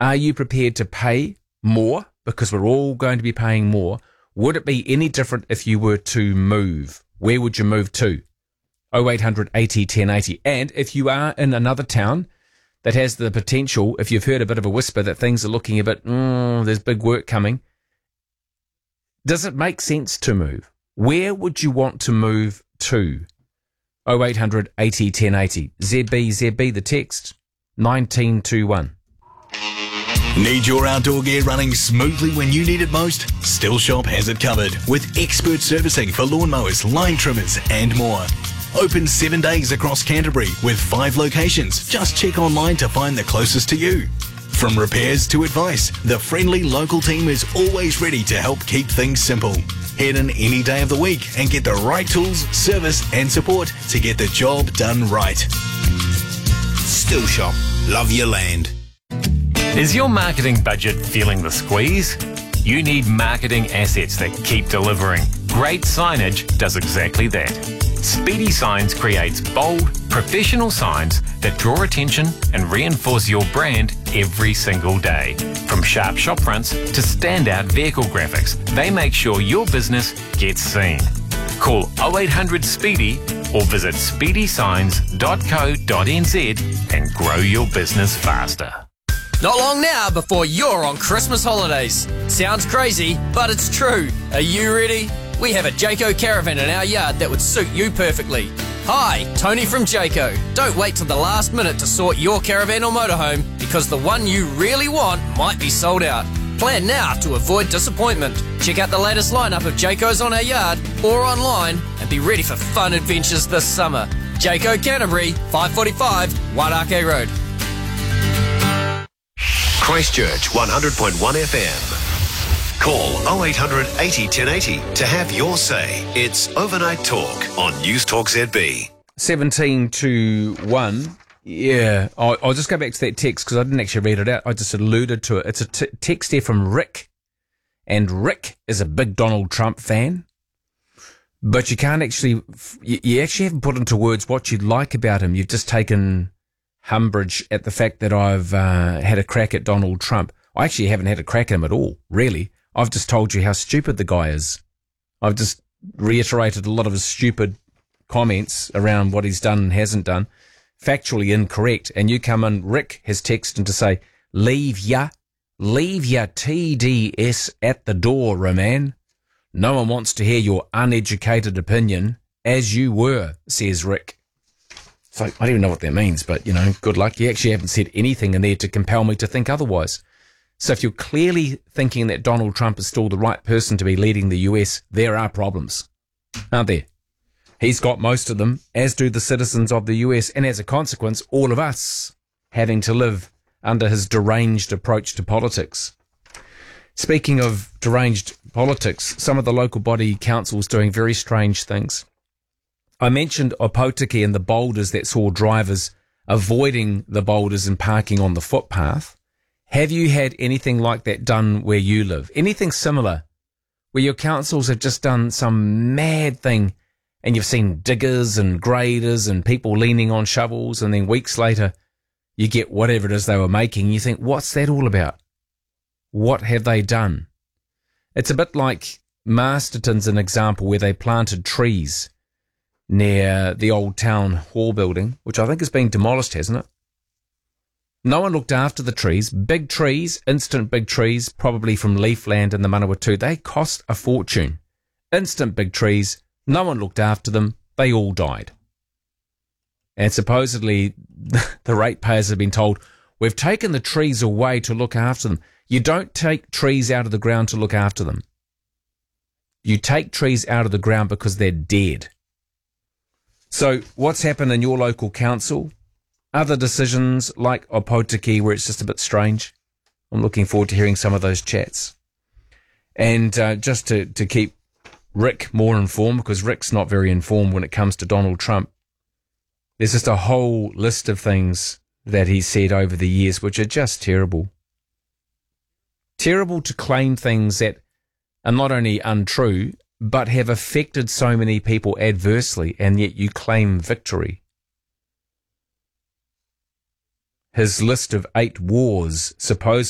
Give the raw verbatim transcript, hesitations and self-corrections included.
Are you prepared to pay more? Because we're all going to be paying more. Would it be any different if you were to move? Where would you move to? oh eight hundred eighty ten eighty. And if you are in another town that has the potential, if you've heard a bit of a whisper that things are looking a bit, mm, there's big work coming, does it make sense to move? Where would you want to move to? oh eight hundred eighty ten eighty. Z B Z B, the text, nineteen twenty-one. Need your outdoor gear running smoothly when you need it most? Still Shop has it covered with expert servicing for lawnmowers, line trimmers and more. Open seven days across Canterbury with five locations. Just check online to find the closest to you. From repairs to advice, the friendly local team is always ready to help keep things simple. Head in any day of the week and get the right tools, service and support to get the job done right. Still Shop. Love your land. Is your marketing budget feeling the squeeze? You need marketing assets that keep delivering. Great Signage does exactly that. Speedy Signs creates bold, professional signs that draw attention and reinforce your brand every single day. From sharp shop fronts to standout vehicle graphics, they make sure your business gets seen. Call oh eight hundred Speedy or visit speedy signs dot co dot n z and grow your business faster. Not long now before you're on Christmas holidays. Sounds crazy, but it's true. Are you ready? We have a Jayco caravan in our yard that would suit you perfectly. Hi, Tony from Jayco. Don't wait till the last minute to sort your caravan or motorhome because the one you really want might be sold out. Plan now to avoid disappointment. Check out the latest lineup of Jaycos on our yard or online and be ready for fun adventures this summer. Jayco Canterbury, five forty-five, Wairakei Road. Christchurch one hundred point one F M. Call oh eight hundred eighty ten eighty to have your say. It's Overnight Talk on News Talk Z B. seventeen to one. Yeah, I'll, I'll just go back to that text because I didn't actually read it out. I just alluded to it. It's a t- text here from Rick. And Rick is a big Donald Trump fan. But you can't actually, you, you actually haven't put into words what you'd like about him. You've just taken umbrage at the fact that I've uh, had a crack at Donald Trump. I actually haven't had a crack at him at all, really. I've just told you how stupid the guy is. I've just reiterated a lot of his stupid comments around what he's done and hasn't done, factually incorrect. And you come in, Rick has texted to say, leave ya, leave ya T D S at the door, Roman. No one wants to hear your uneducated opinion, as you were, says Rick. So I don't even know what that means, but, you know, good luck. You actually haven't said anything in there to compel me to think otherwise. So if you're clearly thinking that Donald Trump is still the right person to be leading the U S, there are problems, aren't there? He's got most of them, as do the citizens of the U S, and as a consequence, all of us having to live under his deranged approach to politics. Speaking of deranged politics, some of the local body councils doing very strange things. I mentioned Opotiki and the boulders that saw drivers avoiding the boulders and parking on the footpath. Have you had anything like that done where you live? Anything similar, where your councils have just done some mad thing and you've seen diggers and graders and people leaning on shovels, and then weeks later you get whatever it is they were making. You think, what's that all about? What have they done? It's a bit like Masterton's an example where they planted trees near the old town hall building, which I think is being demolished, hasn't it? No one looked after the trees. Big trees, instant big trees, probably from Leafland and the Manawatu. They cost a fortune. Instant big trees. No one looked after them. They all died. And supposedly the ratepayers have been told, we've taken the trees away to look after them. You don't take trees out of the ground to look after them. You take trees out of the ground because they're dead. So what's happened in your local council? Other decisions like Opotiki where it's just a bit strange? I'm looking forward to hearing some of those chats. And uh, just to, to keep Rick more informed, because Rick's not very informed when it comes to Donald Trump, there's just a whole list of things that he's said over the years which are just terrible. Terrible to claim things that are not only untrue, but have affected so many people adversely, and yet you claim victory. His list of eight wars, supposedly